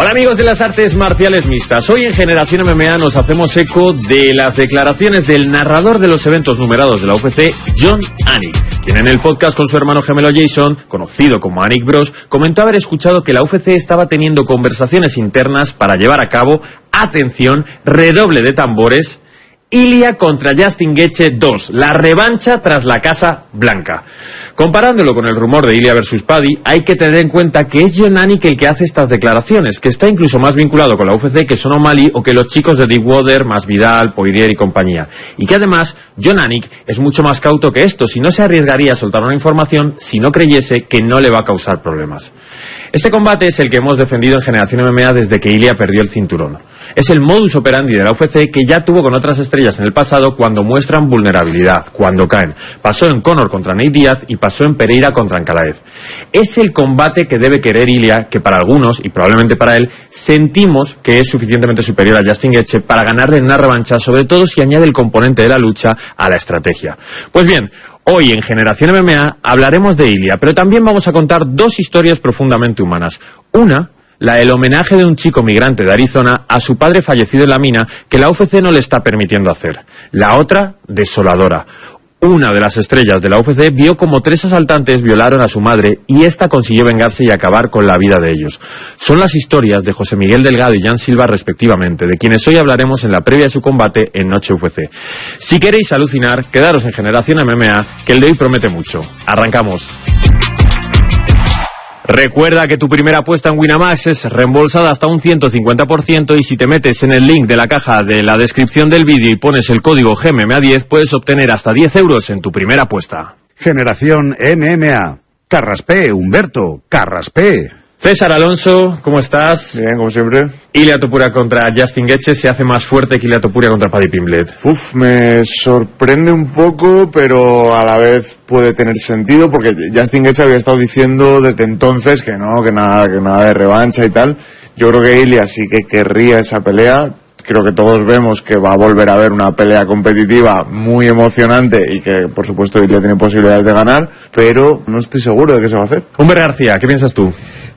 Hola amigos de las artes marciales mixtas. Hoy en Generación MMA nos hacemos eco de las declaraciones del narrador de los eventos numerados de la UFC, Jon Anik, quien en el podcast con su hermano gemelo Jason, conocido como Anik Bros, comentó haber escuchado que la UFC estaba teniendo conversaciones internas para llevar a cabo, atención, redoble de tambores, Ilia contra Justin Gaethje 2, la revancha tras la Casa Blanca. Comparándolo con el rumor de Ilia versus Paddy, hay que tener en cuenta que es Jon Anik el que hace estas declaraciones, que está incluso más vinculado con la UFC que Sean O'Malley o que los chicos de Deepwater, Masvidal, Poirier y compañía. Y que además, Jon Anik es mucho más cauto que esto, si no se arriesgaría a soltar una información si no creyese que no le va a causar problemas. Este combate es el que hemos defendido en Generación MMA desde que Ilia perdió el cinturón. Es el modus operandi de la UFC que ya tuvo con otras estrellas en el pasado cuando muestran vulnerabilidad, cuando caen. Pasó en Conor contra Nate Diaz y pasó en Pereira contra Ankalaev. Es el combate que debe querer Ilia, que para algunos, y probablemente para él, sentimos que es suficientemente superior a Justin Gaethje para ganarle en una revancha, sobre todo si añade el componente de la lucha a la estrategia. Pues bien, hoy en Generación MMA hablaremos de Ilia, pero también vamos a contar dos historias profundamente humanas. Una, la del homenaje de un chico migrante de Arizona a su padre fallecido en la mina, que la UFC no le está permitiendo hacer. La otra, desoladora. Una de las estrellas de la UFC vio como 3 asaltantes violaron a su madre y esta consiguió vengarse y acabar con la vida de ellos. Son las historias de José Miguel Delgado y Jan Silva respectivamente, de quienes hoy hablaremos en la previa de su combate en Noche UFC. Si queréis alucinar, quedaros en Generación MMA, que el de hoy promete mucho. Arrancamos. Recuerda que tu primera apuesta en Winamax es reembolsada hasta un 150% y si te metes en el link de la caja de la descripción del vídeo y pones el código GMMA10 puedes obtener hasta 10 euros en tu primera apuesta. Generación MMA. Carraspé, Humberto, Carraspé. César Alonso, ¿cómo estás? Bien, como siempre. Ilia Topuria contra Justin Gaethje se hace más fuerte que Ilia Topuria contra Paddy Pimblett. Me sorprende un poco, pero a la vez puede tener sentido, porque Justin Gaethje había estado diciendo desde entonces que nada de revancha y tal. Yo creo que Ilia sí que querría esa pelea. Creo que todos vemos que va a volver a haber una pelea competitiva muy emocionante y que, por supuesto, Ilia tiene posibilidades de ganar, pero no estoy seguro de qué se va a hacer. Humber García, ¿qué piensas tú?